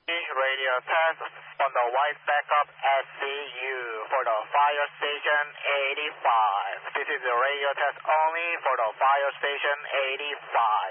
Radio test on the white backup SCU for the fire station 85. This is the radio test only for the fire station 85.